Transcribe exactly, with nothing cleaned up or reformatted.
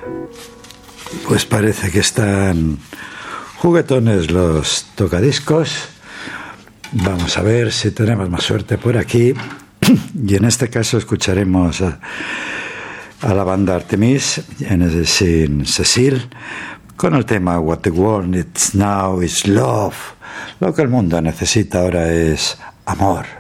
Pues parece que están juguetones los tocadiscos. Vamos a ver si tenemos más suerte por aquí. Y en este caso escucharemos a, a la banda Artemis, en sin Cecil, con el tema What the World Needs Now is Love. Lo que el mundo necesita ahora es amor.